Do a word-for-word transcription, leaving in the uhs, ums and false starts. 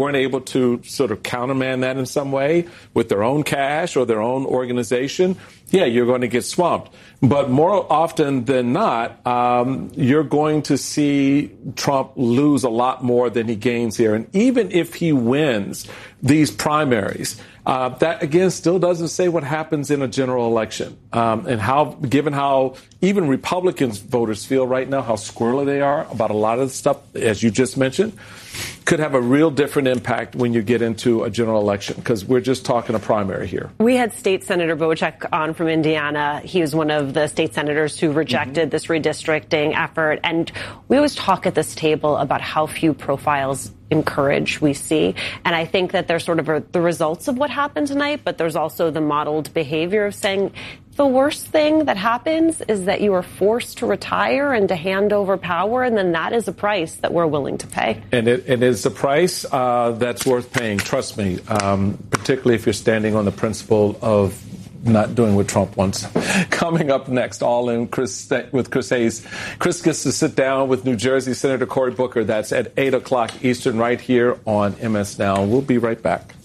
weren't able to sort of countermand that in some way with their own cash or their own organization, yeah, you're going to get swamped. But more often than not, um, you're going to see Trump lose a lot more than he gains here. And even if he wins these primaries, uh, that, again, still doesn't say what happens in a general election. Um, and how, given how even Republicans voters feel right now, how squirrely they are about a lot of the stuff, as you just mentioned, could have a real different impact when you get into a general election, because we're just talking a primary here. We had State Senator Wojciech on from Indiana. He was one of the state senators who rejected mm-hmm. this redistricting effort. And we always talk at this table about how few profiles in courage we see. And I think that there's sort of a, the results of what happened tonight, but there's also the modeled behavior of saying the worst thing that happens is that you are forced to retire and to hand over power, and then that is a price that we're willing to pay. And it, it is a price uh, that's worth paying, trust me, um, particularly if you're standing on the principle of not doing what Trump wants. Coming up next, All In Chris, with Chris Hayes. Chris gets to sit down with New Jersey Senator Cory Booker. That's at eight o'clock Eastern right here on M S Now. We'll be right back.